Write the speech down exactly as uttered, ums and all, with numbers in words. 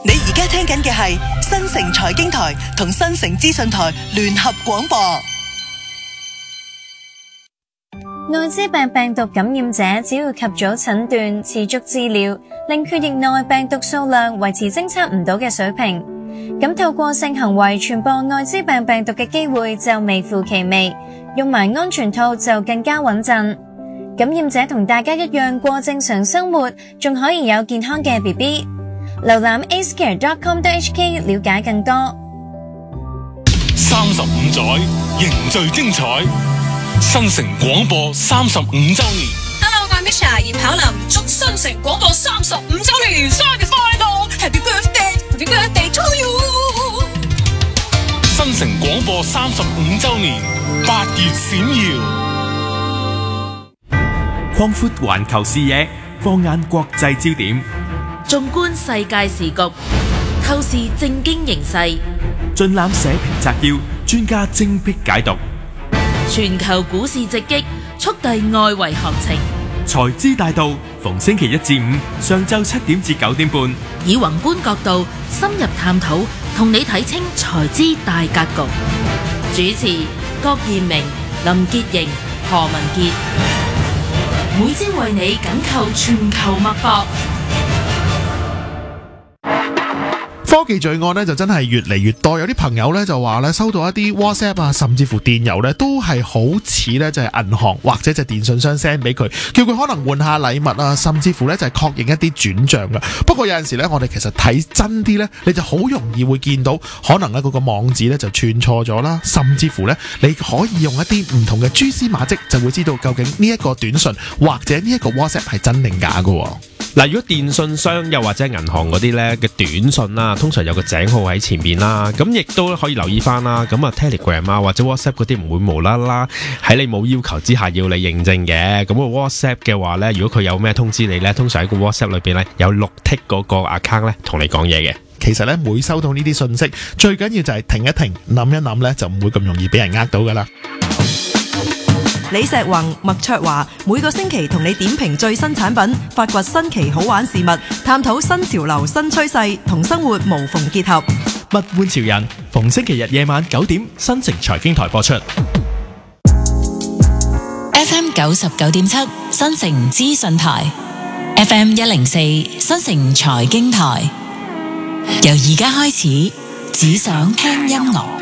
你而家聽緊嘅係新城財經台同新城資訊台聯合廣播。 艾滋病病毒感染者只要及早診斷、持續治療，令血液內病毒數量維持偵測唔到嘅水平，咁透過性行為傳播艾滋病病毒嘅機會就微乎其微，用埋安全套就更加穩陣。感染者同大家一樣過正常生活，仲可以有健康嘅 B B。瀏覽 a c e c a r e dot com dot h k 了解更多。 三十五載凝聚精彩，新城廣播三十五週年。 Hello， 我係 Misha 葉巧琳，祝新城廣播三十五週年生日快樂 ！Happy birthday，Happy birthday to you！ 新城廣播三十五週年，八月閃耀。 擴闊環球視野，放眼國際焦點， 縱觀世界時局，透視政經形勢， 盡覽社評摘要，專家精闢解讀。 全球股市直擊，速遞外圍行情。 財資大道，逢星期一至五上晝七點至九點半， 以宏觀角度深入探討，同你睇清財資大格局。主持郭彥明、林潔瑩、何文傑。每朝為你緊扣全球脈搏。 科技罪案咧就真係越嚟越多，有啲朋友咧就話咧收到一啲 WhatsApp 啊，甚至乎電郵咧都係好似咧就係銀行或者就係電信商 send 俾佢，叫佢可能換下禮物啊，甚至乎咧就係確認一啲轉賬噶。不過有陣時咧，我哋其實睇真啲咧，你就好容易會見到可能咧嗰個網址咧就串錯咗啦，甚至乎咧你可以用一啲唔同嘅蛛絲馬跡就會知道究竟呢一個短信或者呢一個 WhatsApp 係真定假噶。 嗱，如果電信商又或者銀行嗰啲咧嘅短信啦，通常有個井號喺前面啦，咁亦都可以留意翻啦。咁啊 Telegram 啊或者 WhatsApp 嗰啲唔會無啦啦喺你冇要求之下要你認證嘅。咁個 WhatsApp 嘅話咧，如果佢有咩通知你咧，通常喺個 WhatsApp 裏邊咧有綠剔嗰個 account 咧同你講嘢嘅。 其實咧每收到呢啲信息，最緊要就係停一停，諗一諗咧，就唔會咁容易俾人呃到噶啦。 李石宏、麥卓華每個星期同你點評最新產品，發掘新奇好玩事物，探討新潮流新趨勢，同生活無縫結合。 物玩潮人，逢星期日夜晚九點，新城財經台播出。 F M 九十九點七，新城資訊台 ；F M 一零四，新城財經台。由而家開始，只想聽音樂。